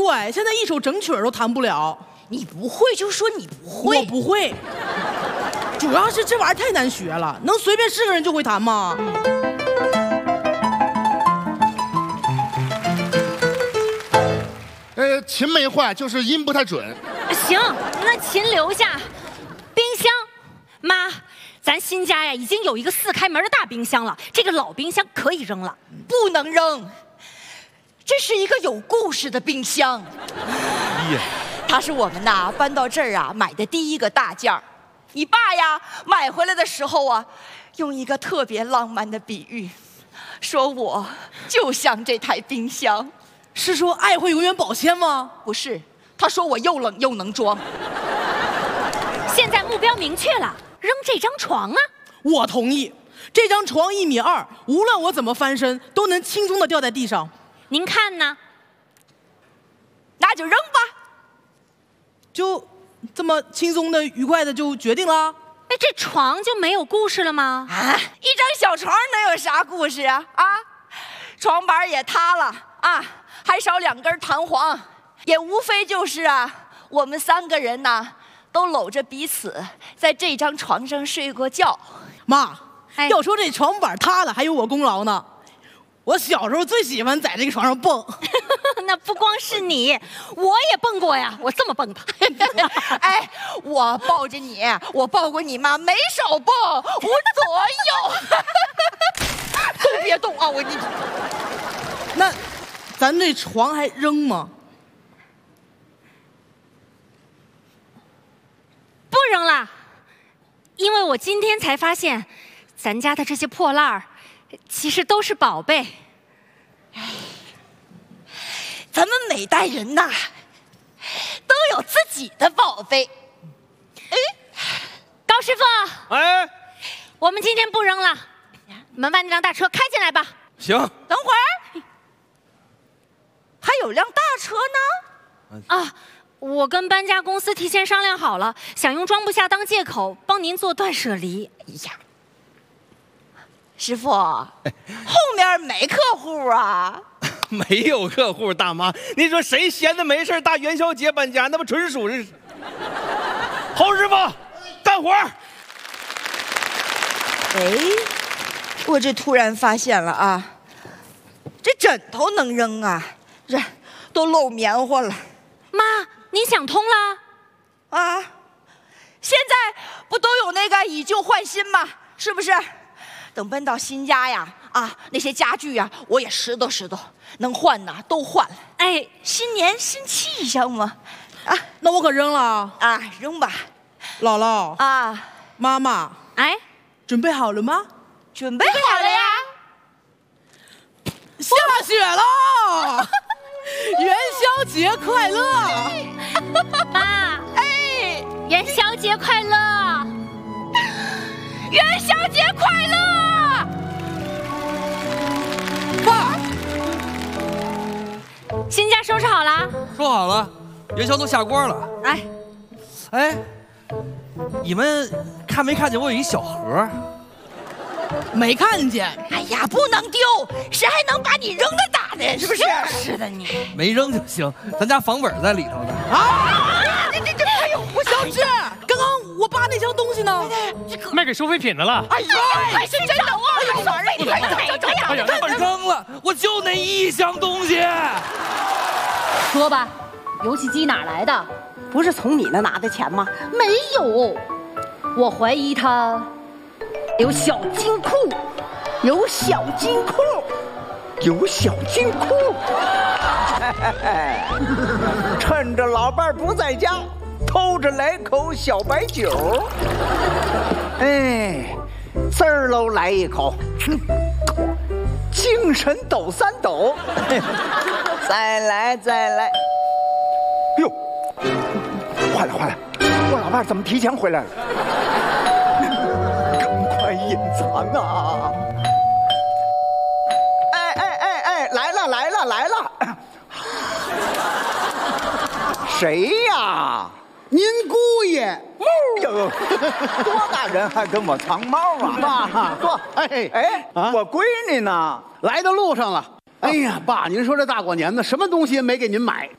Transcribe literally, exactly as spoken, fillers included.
对，现在一首整曲儿都弹不了。 你不会就说你不会， 我不会。主要是这玩意儿太难学了，能随便是个人就会弹吗？ 呃，琴没坏，就是音不太准。 行，那琴留下。冰箱，妈，咱新家呀已经有一个四开门的大冰箱了，这个老冰箱可以扔了。 不能扔。这是一个有故事的冰箱。 哎呀， 它是我们呐搬到这儿啊买的第一个大件儿。你爸呀买回来的时候啊，用一个特别浪漫的比喻，说我就像这台冰箱。 是说爱会永远保鲜吗？ 不是，他说我又冷又能装。 现在目标明确了，扔这张床啊！ 我同意，这张床一米二，无论我怎么翻身，都能轻松的掉在地上。 您看呢？ 那就扔吧。 就这么轻松的、愉快的就决定了？ 那这床就没有故事了吗？ 啊，一张小床能有啥故事啊？啊，床板也塌了啊，还少两根弹簧，也无非就是啊，我们三个人呐、啊，都搂着彼此在这张床上睡过觉。 妈， 哎、 要说这床板塌了，还有我功劳呢。我小时候最喜欢在这个床上蹦。 那不光是你，我也蹦过呀，我这么蹦的。 哎，我抱着你，我抱过你妈，没少蹦，无左右。都别动啊！我你。 那，咱这床还扔吗？ 不扔了，因为我今天才发现，咱家的这些破烂儿，其实都是宝贝。 哎，咱们每代人呐，都有自己的宝贝。 哎，高师傅， 哎， 我们今天不扔了，门外那辆大车开进来吧。 行。 等会儿，还有辆大车呢。 啊，我跟搬家公司提前商量好了，想用装不下当借口帮您做断舍离。 哎呀，师傅，后面没客户啊？ 没有客户，大妈，你说谁闲的没事大元宵节搬家，那不纯属是。侯师傅，干活。 哎，我这突然发现了啊，这枕头能扔啊，这都漏棉花了。 妈，您想通了？ 啊，现在不都有那个以旧换新吗？是不是？等搬到新家呀，啊，那些家具呀，我也拾掇拾掇，能换呐都换了。 哎， 新年新气象嘛，啊， 那我可扔了啊，扔吧。 姥姥啊， 妈妈， 哎， 准备好了吗？ 准备好了呀。 下雪了，元宵节快乐！ 妈，哎，元宵节快乐！元宵节快乐！ 爸， 新家收拾好了？ 说好了，元宵都下锅了。 哎， 哎，你们看没看见我有一小盒？ 没看见。 哎呀，不能丢，谁还能把你扔了打的？是不是？ 是的你。 没扔就行，咱家房本在里头呢。 啊！这这这！哎呦，我小志，刚刚我爸那箱东西呢？ 卖给收废品的了。 哎呀，还是真的啊！哎呀， 不能哎呀，那么扔了，我就那一箱东西。 说吧，游戏机哪来的？不是从你那拿的钱吗？没有，我怀疑他有小金库，有小金库，有小金库。 趁着老伴儿不在家，偷着来口小白酒。哎，滋儿喽来一口，精神抖三抖。再来再来。哟，坏了坏了，我老伴儿怎么提前回来了？赶快隐藏啊！哎哎哎哎，来了来了来了！谁呀？ 您姑爷。 哟，多大人还跟我藏猫啊？ 爸， 坐。 哎哎， 啊， 我闺女呢？ 来的路上了。哎呀，爸，您说这大过年的，什么东西也没给您买。